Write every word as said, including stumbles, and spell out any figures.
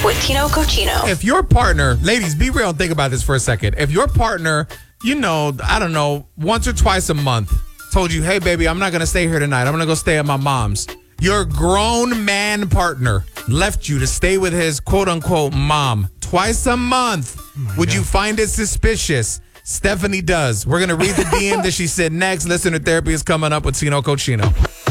with Tino Cochino. If your partner, ladies, be real and think about this for a second. If your partner, you know, I don't know, once or twice a month told you, hey, baby, I'm not going to stay here tonight. I'm going to go stay at my mom's. Your grown man partner left you to stay with his quote unquote mom twice a month. Oh Would God. you find it suspicious? Stephanie does. We're going to read the D M that she said next. Listener therapy is coming up with Tino Cochino.